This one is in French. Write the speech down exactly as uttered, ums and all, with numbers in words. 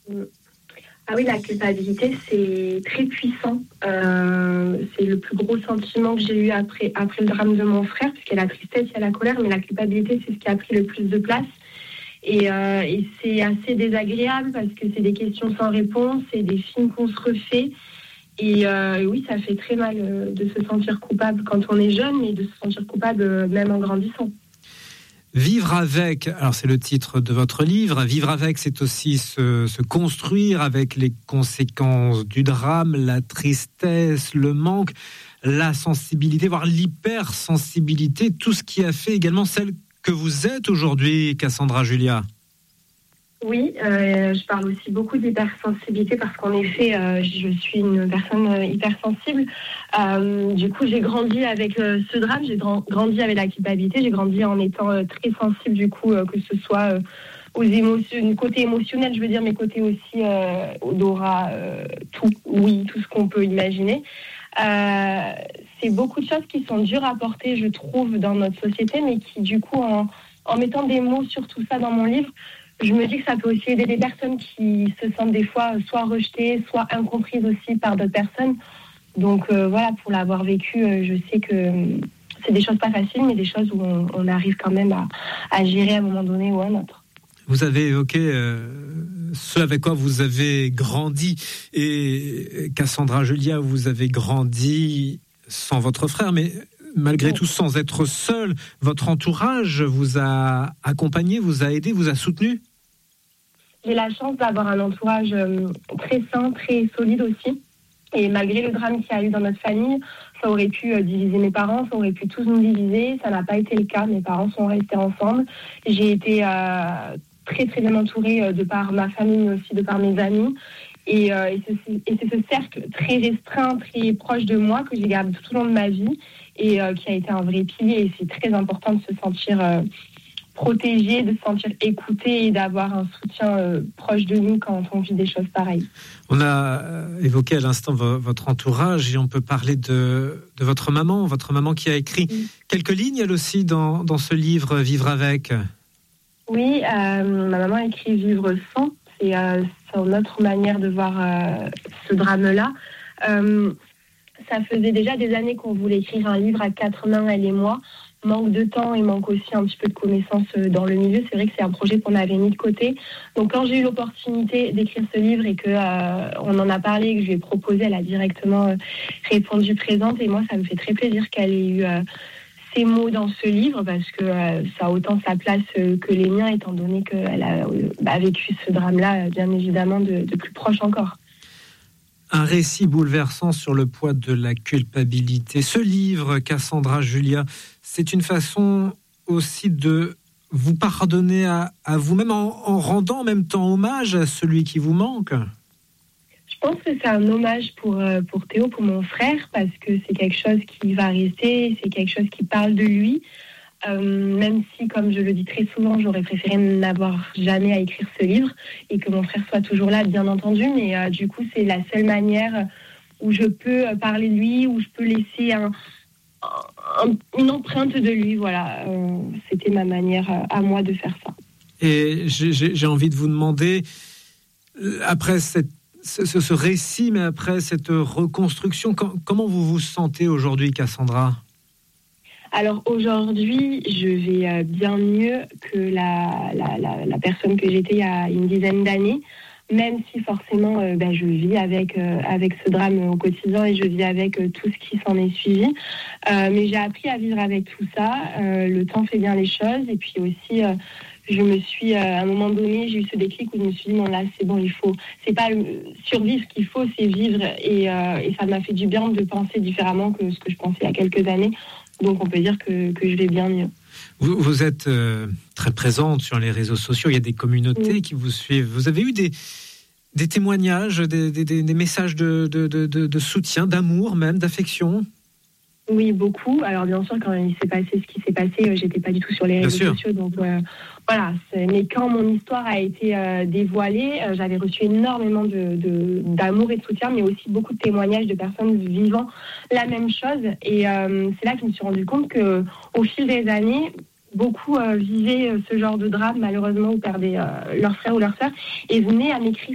Mm. Ah oui, la culpabilité, c'est très puissant. Euh, c'est le plus gros sentiment que j'ai eu après, après le drame de mon frère, puisqu'il y a la tristesse, il y a la colère, mais la culpabilité, c'est ce qui a pris le plus de place. Et, euh, et c'est assez désagréable parce que c'est des questions sans réponse, c'est des films qu'on se refait. Et, euh, et oui, ça fait très mal euh, de se sentir coupable quand on est jeune, mais de se sentir coupable euh, même en grandissant. Vivre avec, alors c'est le titre de votre livre, vivre avec, c'est aussi se, se construire avec les conséquences du drame, la tristesse, le manque, la sensibilité, voire l'hypersensibilité, tout ce qui a fait également celle que vous êtes aujourd'hui, Cassandra Julia. Oui, euh, je parle aussi beaucoup d'hypersensibilité parce qu'en effet, euh, je suis une personne euh, hypersensible. Euh, du coup, j'ai grandi avec euh, ce drame, j'ai grand, grandi avec la culpabilité, j'ai grandi en étant euh, très sensible, du coup, euh, que ce soit euh, aux émotions, côté émotionnel, je veux dire, mais côté aussi euh, odorat, euh, tout, oui, tout ce qu'on peut imaginer. Euh, c'est beaucoup de choses qui sont dures à porter, je trouve, dans notre société, mais qui, du coup, en, en mettant des mots sur tout ça dans mon livre, je me dis que ça peut aussi aider des personnes qui se sentent des fois soit rejetées, soit incomprises aussi par d'autres personnes. Donc euh, voilà, pour l'avoir vécu, euh, je sais que euh, c'est des choses pas faciles, mais des choses où on, on arrive quand même à, à gérer à un moment donné ou à un autre. Vous avez évoqué euh, ce avec quoi vous avez grandi. Et Cassandra Julia, vous avez grandi sans votre frère, mais malgré tout, sans être seul. Votre entourage vous a accompagné, vous a aidé, vous a soutenu? J'ai la chance d'avoir un entourage euh, très sain, très solide aussi. Et malgré le drame qu'il y a eu dans notre famille, ça aurait pu euh, diviser mes parents, ça aurait pu tous nous diviser. Ça n'a pas été le cas. Mes parents sont restés ensemble. J'ai été euh, très très bien entourée euh, de par ma famille, mais aussi de par mes amis. Et, euh, et, c'est, et c'est ce cercle très restreint, très proche de moi que j'ai gardé tout au long de ma vie et euh, qui a été un vrai pilier. Et c'est très important de se sentir euh, protégé, de se sentir écouté et d'avoir un soutien euh, proche de nous quand on vit des choses pareilles. On a évoqué à l'instant v- votre entourage et on peut parler de, de votre maman, votre maman qui a écrit oui. quelques lignes elle aussi dans, dans ce livre Vivre avec. Oui, euh, ma maman a écrit Vivre sans. C'est euh, son autre manière de voir euh, ce drame-là. Euh, ça faisait déjà des années qu'on voulait écrire un livre à quatre mains, elle et moi. Manque de temps et manque aussi un petit peu de connaissances dans le milieu. C'est vrai que c'est un projet qu'on avait mis de côté. Donc quand j'ai eu l'opportunité d'écrire ce livre et que euh, on en a parlé et que je lui ai proposé, elle a directement euh, répondu présente. Et moi, ça me fait très plaisir qu'elle ait eu euh, ces mots dans ce livre parce que euh, ça a autant sa place euh, que les miens, étant donné qu'elle a euh, bah, vécu ce drame-là, bien évidemment, de, de plus proche encore. Un récit bouleversant sur le poids de la culpabilité. Ce livre, Cassandra Julia, c'est une façon aussi de vous pardonner à, à vous-même en, en rendant en même temps hommage à celui qui vous manque. Je pense que c'est un hommage pour, pour Théo, pour mon frère, parce que c'est quelque chose qui va rester, c'est quelque chose qui parle de lui. Euh, même si, comme je le dis très souvent, j'aurais préféré n'avoir jamais à écrire ce livre et que mon frère soit toujours là, bien entendu, mais euh, du coup, c'est la seule manière où je peux parler de lui, où je peux laisser un, un, une empreinte de lui. Voilà, euh, c'était ma manière à moi de faire ça. Et j'ai, j'ai envie de vous demander, après cette, ce, ce récit, mais après cette reconstruction, comment vous vous sentez aujourd'hui, Cassandra ? Alors aujourd'hui, je vais bien mieux que la, la, la, la personne que j'étais il y a une dizaine d'années, même si forcément euh, ben, je vis avec, euh, avec ce drame au quotidien et je vis avec euh, tout ce qui s'en est suivi. Euh, mais j'ai appris à vivre avec tout ça. Euh, le temps fait bien les choses. Et puis aussi, euh, je me suis, euh, à un moment donné, j'ai eu ce déclic où je me suis dit, non là, c'est bon, il faut, c'est pas survivre qu'il faut, c'est vivre. Et, euh, et ça m'a fait du bien de penser différemment que ce que je pensais il y a quelques années. Donc, on peut dire que, que je vais bien mieux. Vous, vous êtes euh, très présente sur les réseaux sociaux. Il y a des communautés oui. qui vous suivent. Vous avez eu des, des témoignages, des, des, des messages de, de, de, de soutien, d'amour même, d'affection? Oui, beaucoup. Alors, bien sûr, quand il s'est passé ce qui s'est passé, j'étais pas du tout sur les réseaux bien sociaux. Sûr. Donc, euh, voilà. C'est... Mais quand mon histoire a été euh, dévoilée, euh, j'avais reçu énormément de, de, d'amour et de soutien, mais aussi beaucoup de témoignages de personnes vivant la même chose. Et euh, c'est là que je me suis rendu compte qu'au fil des années, beaucoup euh, vivaient ce genre de drame, malheureusement, ou perdaient euh, leur frère ou leur sœur, et venaient à m'écrire